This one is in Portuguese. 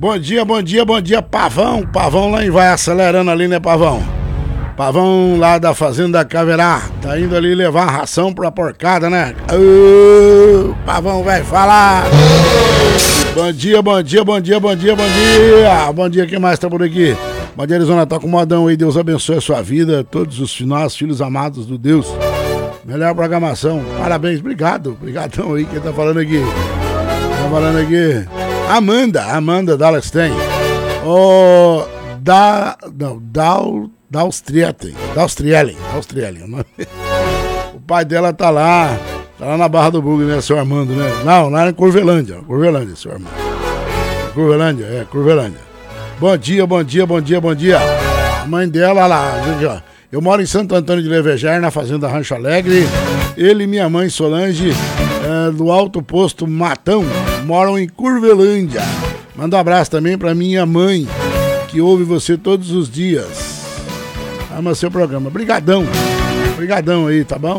Bom dia, Pavão. Pavão lá vai acelerando ali, né, Pavão? Pavão lá da Fazenda Caverá. Tá indo ali levar ração pra porcada, né? Pavão vai falar. Bom dia. Bom dia, quem mais tá por aqui? Bom dia, Arizona, tá com modão aí. Deus abençoe a sua vida, todos os finais, filhos amados do Deus. Melhor programação. Parabéns, obrigadão aí, quem tá falando aqui? Amanda Dallas tem. Daustriellen. O pai dela tá lá na Barra do Bugre, né, seu Armando, né? Não, lá em Curvelândia, seu Armando. Curvelândia. Bom dia. A mãe dela lá, eu moro em Santo Antônio de Levejar, na Fazenda Rancho Alegre. Ele e minha mãe Solange, do Alto Posto Matão, moram em Curvelândia. Manda um abraço também pra minha mãe, que ouve você todos os dias. Ama seu programa. Brigadão aí, tá bom?